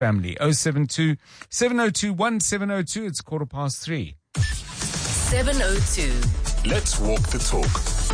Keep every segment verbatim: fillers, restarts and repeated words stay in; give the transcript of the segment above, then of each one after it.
family. oh seven two, seven oh two, one seven oh two. It's quarter past three. seven oh two. Let's walk the talk.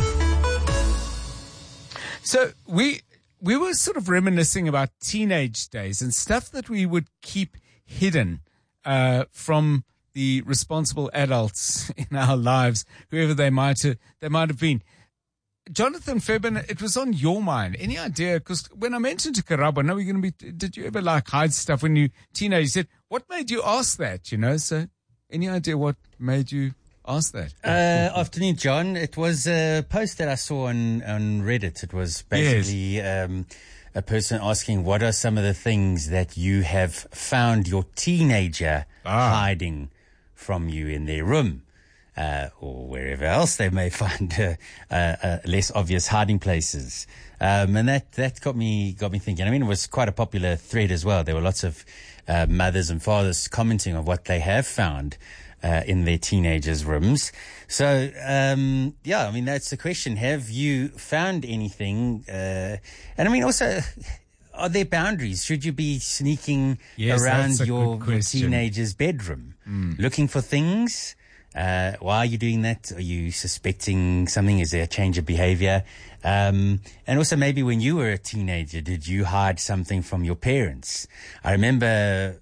So we we were sort of reminiscing about teenage days and stuff that we would keep hidden uh, from the responsible adults in our lives, whoever they might have, they might have been. Jonathan Fabian, it was on your mind. Any idea? Because when I mentioned to Karabo, no, we're going to be, did you ever like hide stuff when you teenage? You said, what made you ask that, you know? So any idea what made you ask that? Uh, afternoon, John. It was a post that I saw on, on Reddit. It was basically yes. um, a person asking, what are some of the things that you have found your teenager ah. hiding from you in their room? Uh, or wherever else they may find uh, uh, uh, less obvious hiding places, um, and that that got me got me thinking. I mean, it was quite a popular thread as well. There were lots of uh, mothers and fathers commenting on what they have found uh, in their teenagers' rooms. So, um, yeah, I mean, that's the question: have you found anything? Uh, and I mean, also, are there boundaries? Should you be sneaking yes, around your, your teenager's bedroom, mm. looking for things? Uh, why are you doing that? Are you suspecting something? Is there a change of behavior? Um, and also maybe when you were a teenager, did you hide something from your parents? I remember,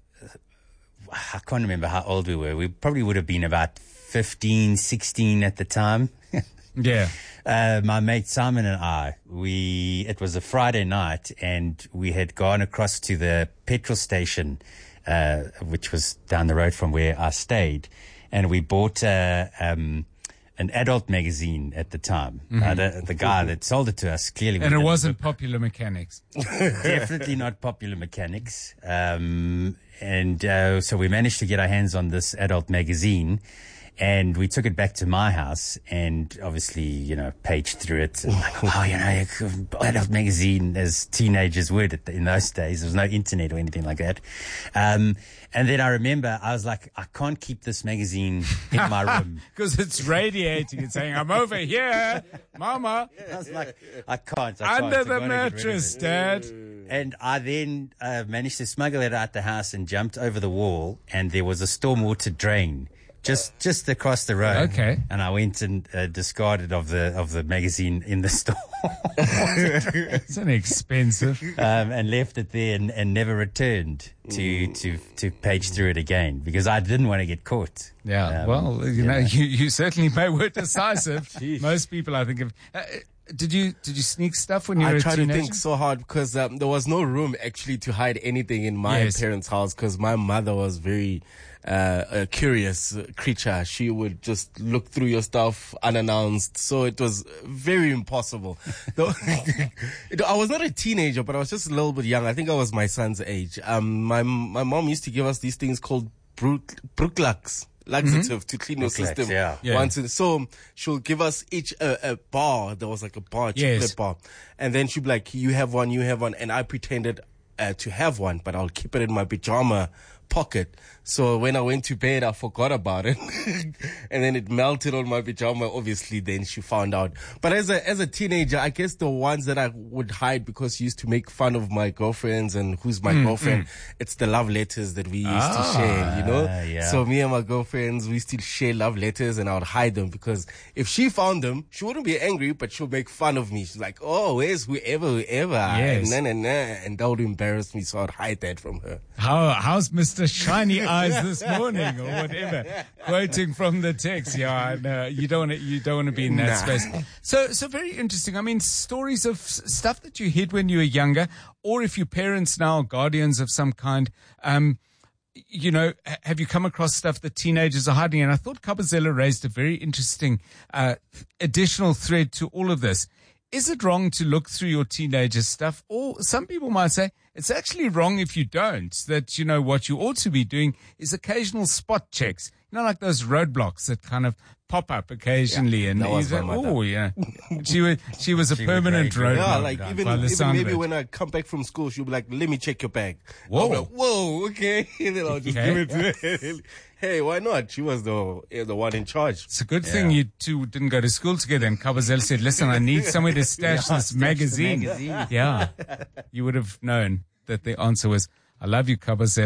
I can't remember how old we were. We probably would have been about fifteen, sixteen at the time. Yeah. Uh, my mate Simon and I, we, it was a Friday night and we had gone across to the petrol station, uh, which was down the road from where I stayed. And we bought uh, um, an adult magazine at the time. Mm-hmm. Uh, the, the guy that sold it to us clearly. And it wasn't Popular Mechanics. Definitely not Popular Mechanics. Um, and uh, so we managed to get our hands on this adult magazine. And we took it back to my house and obviously, you know, paged through it. And like, oh, you know, adult magazine as teenagers would in those days. There was no internet or anything like that. Um, and then I remember I was like, I can't keep this magazine in my room. Because it's radiating and saying, I'm over here, Mama. I was like, I can't. I Under can't. the mattress, Dad. And I then uh, managed to smuggle it out the house and jumped over the wall. And there was a stormwater drain. Just, just across the road. Okay. And I went and uh, discarded of the, of the magazine in the store. It's inexpensive. Um, and left it there and, and never returned to, to, to page through it again because I didn't want to get caught. Yeah. Um, well, you know, you, you certainly may were decisive. Most people, I think, have, uh, Did you did you sneak stuff when you I were a tried teenager? to think so hard because um, there was no room actually to hide anything in my Yes. parents' house because my mother was very uh, a curious creature. She would just look through your stuff unannounced, so it was very impossible. Though, I was not a teenager, but I was just a little bit young. I think I was my son's age. Um, my my mom used to give us these things called Brooklux. Laxative mm-hmm. to clean your Brooklux, system yeah. Yeah. once in, so she'll give us each a, a bar. There was like a bar, a chocolate Yes. bar. And then she'd be like, you have one, you have one. And I pretended uh, to have one, but I'll keep it in my pajama pocket. So when I went to bed, I forgot about it. And then it melted on my pajama. Obviously, then she found out. But as a, as a teenager, I guess the ones that I would hide because she used to make fun of my girlfriends and who's my mm, girlfriend. Mm. It's the love letters that we used Ah, to share, you know? yeah. So me and my girlfriends, we used to share love letters and I would hide them because if she found them, she wouldn't be angry, but she'll make fun of me. She's like, oh, where's whoever, whoever? Yes. And, nah, nah, nah. And that would embarrass me. So I'd hide that from her. How how's Mister Shiny Eyes this morning or whatever? Quoting from the text. Yeah, no, you don't want to, you don't want to be in that Nah. space. So so very interesting. I mean, stories of s- stuff that you hid when you were younger, or if your parents now are guardians of some kind. Um, you know, ha- have you come across stuff that teenagers are hiding? And I thought Kabazela raised a very interesting uh, additional thread to all of this. Is it wrong to look through your teenager's stuff? Or some people might say it's actually wrong if you don't, that, you know, what you ought to be doing is occasional spot checks. You know, like those roadblocks that kind of pop up occasionally. Yeah, and that you was say, my mother. oh, yeah. She was, she was a She would permanent rate you. roadblock. Yeah, like by even, the even sound of maybe it. when I come back from school, she'll be like, let me check your bag. Whoa. I'll be like, whoa, okay. And then I'll just Okay. give it to her. Hey, why not? She was the, eh, the one in charge. It's a good thing you two didn't go to school together. And Kabazel said, listen, I need somewhere to stash Yeah, this stash the magazine. magazine. Yeah. You would have known that the answer was, I love you, Kabazela.